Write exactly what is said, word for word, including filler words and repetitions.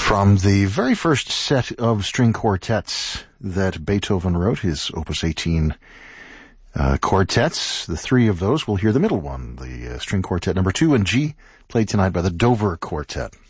From the very first set of string quartets that Beethoven wrote, his Opus eighteen uh, quartets, the three of those, we'll hear the middle one, the uh, string quartet number two in G, played tonight by the Dover Quartet.